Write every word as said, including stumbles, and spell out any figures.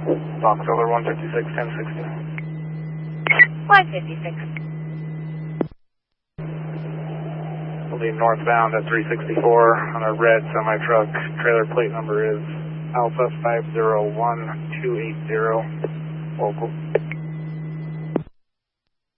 Box over one fifty-six, ten sixty. one fifty-six. We'll be northbound at three sixty-four on a red semi-truck. Trailer plate number is Alpha five zero one two eight zero. Local.